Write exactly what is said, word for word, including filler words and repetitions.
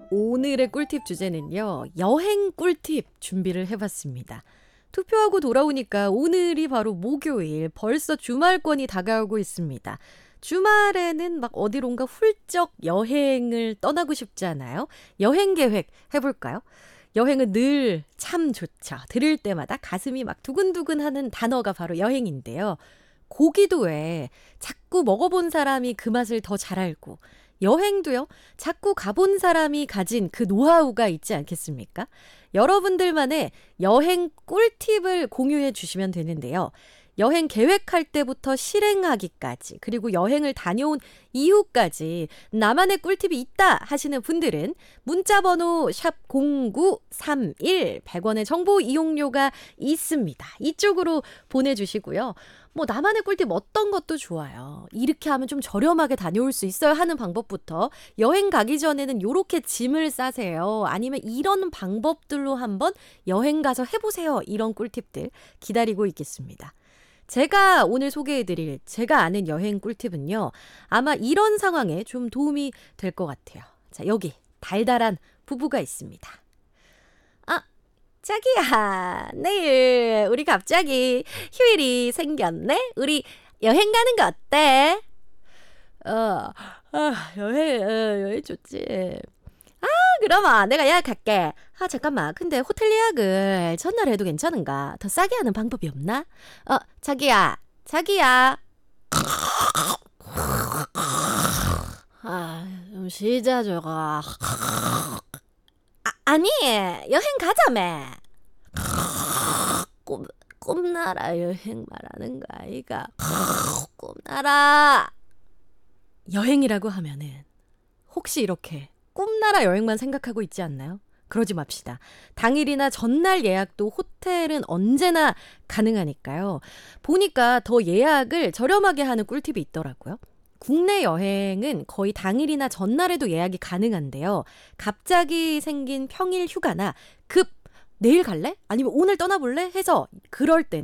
오늘의 꿀팁 주제는요. 여행 꿀팁 준비를 해봤습니다. 투표하고 돌아오니까 오늘이 바로 목요일, 벌써 주말권이 다가오고 있습니다. 주말에는 막 어디론가 훌쩍 여행을 떠나고 싶지 않아요? 여행 계획 해볼까요? 여행은 늘 참 좋죠. 들을 때마다 가슴이 막 두근두근 하는 단어가 바로 여행인데요. 고기도 왜 자꾸 먹어본 사람이 그 맛을 더 잘 알고, 여행도요, 자꾸 가본 사람이 가진 그 노하우가 있지 않겠습니까? 여러분들만의 여행 꿀팁을 공유해 주시면 되는데요. 여행 계획할 때부터 실행하기까지, 그리고 여행을 다녀온 이후까지 나만의 꿀팁이 있다 하시는 분들은 문자번호 샵 공구삼일, 백 원의 정보 이용료가 있습니다. 이쪽으로 보내주시고요. 뭐 나만의 꿀팁 어떤 것도 좋아요. 이렇게 하면 좀 저렴하게 다녀올 수 있어요 하는 방법부터, 여행 가기 전에는 요렇게 짐을 싸세요, 아니면 이런 방법들로 한번 여행 가서 해보세요, 이런 꿀팁들 기다리고 있겠습니다. 제가 오늘 소개해드릴 제가 아는 여행 꿀팁은요, 아마 이런 상황에 좀 도움이 될 것 같아요. 자, 여기 달달한 부부가 있습니다. 아, 자기야, 내일 우리 갑자기 휴일이 생겼네? 우리 여행 가는 거 어때? 어, 아, 여행, 어, 여행 좋지. 아, 그럼 내가 예약할게. 아, 잠깐만. 근데 호텔 예약을 전날 해도 괜찮은가? 더 싸게 하는 방법이 없나? 어, 자기야, 자기야. 아, 좀 쉬자, 저거. 아, 아니, 여행 가자며. 꿈, 꿈나라 여행 말하는 거 아이가. 꿈나라. 여행이라고 하면은 혹시 이렇게 꿈나라 여행만 생각하고 있지 않나요? 그러지 맙시다. 당일이나 전날 예약도 호텔은 언제나 가능하니까요. 보니까 더 예약을 저렴하게 하는 꿀팁이 있더라고요. 국내 여행은 거의 당일이나 전날에도 예약이 가능한데요. 갑자기 생긴 평일 휴가나 급 내일 갈래? 아니면 오늘 떠나볼래? 해서 그럴 때는